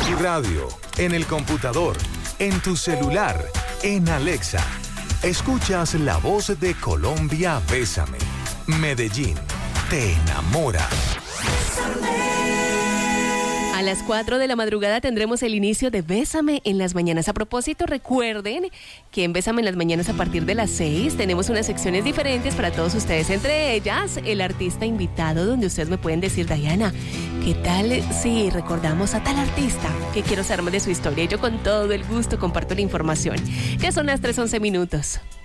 tu radio, en el computador, en tu celular, en Alexa. Escuchas la voz de Colombia Bésame. Medellín te enamora. A las 4 de la madrugada tendremos el inicio de Bésame en las mañanas. A propósito, recuerden que en Bésame en las mañanas a partir de las 6 tenemos unas secciones diferentes para todos ustedes. Entre ellas, el artista invitado, donde ustedes me pueden decir, Diana, ¿qué tal si recordamos a tal artista? Que quiero saber más de su historia. Y yo con todo el gusto comparto la información. Ya son las 3:11 minutos.